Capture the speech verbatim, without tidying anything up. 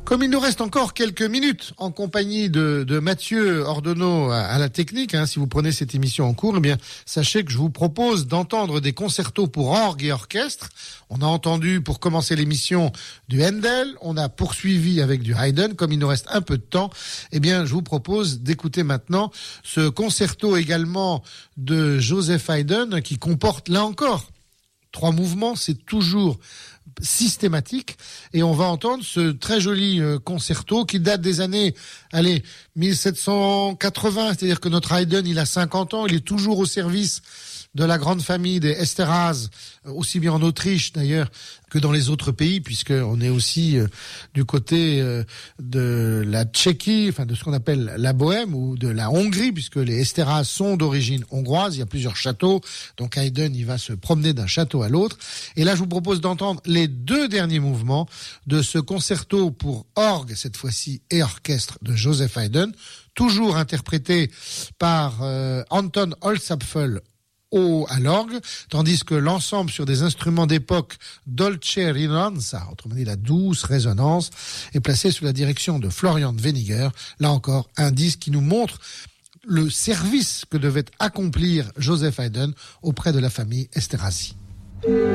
Comme il nous reste encore quelques minutes en compagnie de, de Mathieu Ordonneau à, à la technique, hein, si vous prenez cette émission en cours, eh bien, sachez que je vous propose d'entendre des concertos pour orgue et orchestre. On a entendu, pour commencer l'émission, du Handel. On a poursuivi avec du Haydn. Comme il nous reste un peu de temps, eh bien, je vous propose d'écouter maintenant ce concerto également de Joseph Haydn qui comporte, là encore, trois mouvements. C'est toujours systématique, et on va entendre ce très joli euh, concerto qui date des années, allez, mille sept cent quatre-vingts, c'est-à-dire que notre Haydn, il a cinquante ans, il est toujours au service de la grande famille des Esterházy, aussi bien en Autriche d'ailleurs que dans les autres pays, puisqu'on est aussi euh, du côté euh, de la Tchéquie, enfin de ce qu'on appelle la Bohème, ou de la Hongrie, puisque les Esterházy sont d'origine hongroise, il y a plusieurs châteaux, donc Haydn, il va se promener d'un château à l'autre. Et là, je vous propose d'entendre les deux derniers mouvements de ce concerto pour orgue, cette fois-ci, et orchestre de Joseph Haydn, toujours interprété par euh, Anton Holzapfel au, à l'orgue, tandis que l'ensemble sur des instruments d'époque Dolce Risonanza, autrement dit la douce résonance, est placé sous la direction de Florian Weniger. Là encore, un disque qui nous montre le service que devait accomplir Joseph Haydn auprès de la famille Esterházy.